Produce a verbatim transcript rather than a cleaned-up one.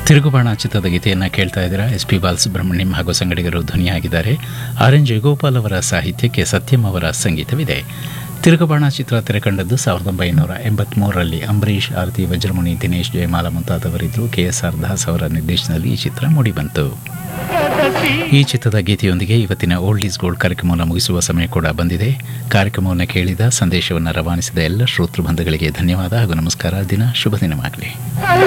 ತಿರುಗುಬಾಣ ಚಿತ್ರದ ಗೀತೆಯನ್ನು ಕೇಳ್ತಾ ಇದ್ದೀರಾ. ಎಸ್ ಪಿ ಬಾಲಸುಬ್ರಹ್ಮಣ್ಯಂ ಹಾಗೂ ಸಂಗಡಿಗರು ಧ್ವನಿಯಾಗಿದ್ದಾರೆ. ಆರ್ ಎನ್ ಜಯಗೋಪಾಲ್ ಅವರ ಸಾಹಿತ್ಯಕ್ಕೆ ಸತ್ಯಂ ಅವರ ಸಂಗೀತವಿದೆ. ತಿರುಗುಬಾಣ ಚಿತ್ರ ತೆರೆಕಂಡದ್ದು ಸಾವಿರದ ಒಂಬೈನೂರ ಎಂಬತ್ಮೂರರಲ್ಲಿ. ಅಂಬರೀಷ್, ಆರತಿ Vajramuni, Dinesh, Jayamala ಮುಂತಾದವರಿದ್ದರು. K S R Das ಅವರ ನಿರ್ದೇಶನದಲ್ಲಿ ಈ ಚಿತ್ರ ಮೂಡಿಬಂತು. ಈ ಚಿತ್ರದ ಗೀತೆಯೊಂದಿಗೆ ಇವತ್ತಿನ ಓಲ್ಡ್ ಈಸ್ ಗೋಲ್ಡ್ ಕಾರ್ಯಕ್ರಮವನ್ನು ಮುಗಿಸುವ ಸಮಯ ಕೂಡ ಬಂದಿದೆ. ಕಾರ್ಯಕ್ರಮವನ್ನು ಕೇಳಿದ, ಸಂದೇಶವನ್ನು ರವಾನಿಸಿದ ಎಲ್ಲ ಶ್ರೋತೃ ಬಂಧುಗಳಿಗೆ ಧನ್ಯವಾದ ಹಾಗೂ ನಮಸ್ಕಾರ. ದಿನ ಶುಭ ದಿನವಾಗಲಿ.